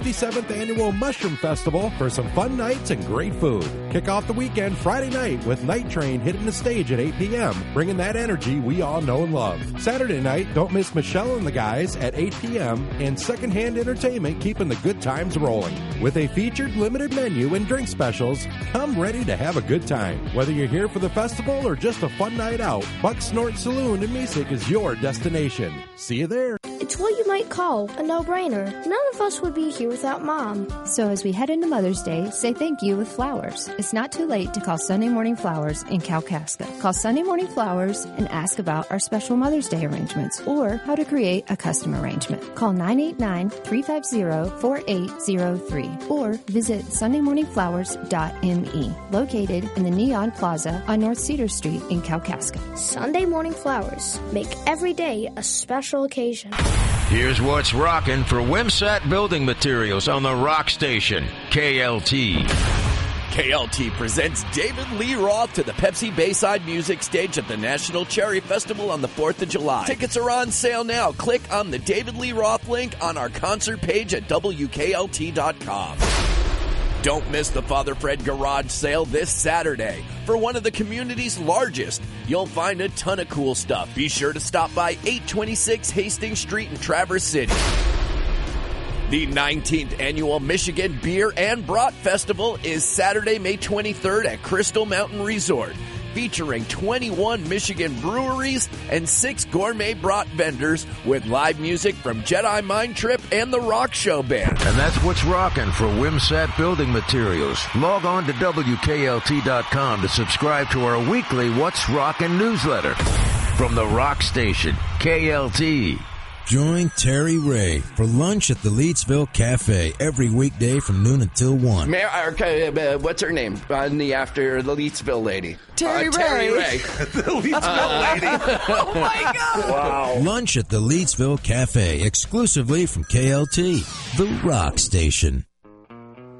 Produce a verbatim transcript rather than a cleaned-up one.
sixty-seventh Annual Mushroom Festival for some fun nights and great food. Kick off the weekend Friday night with Night Train hitting the stage at eight p.m., bringing that energy we all know and love. Saturday night, don't miss Michelle and the Guys at eight p.m. and Secondhand Entertainment keeping the good times rolling. With a featured limited menu and drink specials, come ready to have a good time. Whether you're here for the festival or just a fun night out, Buck Snort Saloon in Mesik is your destination. See you there. It's what you might call a no-brainer. None of us would be here without Mom. So as we head into Mother's Day, say thank you with flowers. It's not too late to call Sunday Morning Flowers in Kalkaska. Call Sunday Morning Flowers and ask about our special Mother's Day arrangements or how to create a custom arrangement. Call nine eight nine, three five zero, four eight zero three or visit sunday morning flowers dot m e, located in the Neon Plaza on North Cedar Street in Kalkaska. Sunday Morning Flowers. Make every day a special occasion. Here's what's rocking for Wimsat Building Materials on the Rock Station, K L T. K L T presents David Lee Roth to the Pepsi Bayside Music Stage at the National Cherry Festival on the fourth of July. Tickets are on sale now. Click on the David Lee Roth link on our concert page at W K L T dot com. Don't miss the Father Fred Garage Sale this Saturday. For one of the community's largest, you'll find a ton of cool stuff. Be sure to stop by eight twenty-six Hastings Street in Traverse City. The nineteenth Annual Michigan Beer and Brat Festival is Saturday, May twenty-third at Crystal Mountain Resort, featuring twenty-one Michigan breweries and six gourmet brat vendors with live music from Jedi Mind Trip and the Rock Show Band. And that's what's rocking for Wimsat Building Materials. Log on to W K L T dot com to subscribe to our weekly What's Rockin' newsletter. From the Rock Station, K L T. Join Terry Ray for lunch at the Leedsville Cafe every weekday from noon until one. Mayor, uh, what's her name? On the after the Leedsville lady. Terry uh, Ray. Terry Ray. The Leedsville lady. Oh my God. Wow. Lunch at the Leedsville Cafe exclusively from K L T, the Rock Station.